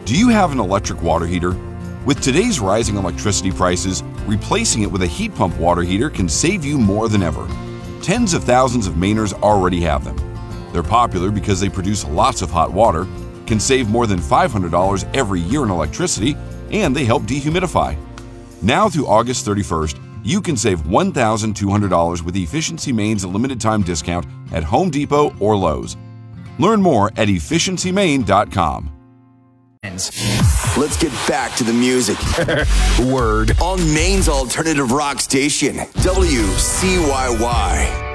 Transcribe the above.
Do you have an electric water heater? With today's rising electricity prices, replacing it with a heat pump water heater can save you more than ever. Tens of thousands of Mainers already have them. They're popular because they produce lots of hot water, can save more than $500 every year in electricity, and they help dehumidify. Now through August 31st, you can save $1,200 with Efficiency Maine's limited time discount at Home Depot or Lowe's. Learn more at efficiencymaine.com. Let's get back to the music. Word. On Maine's alternative rock station, WCYY.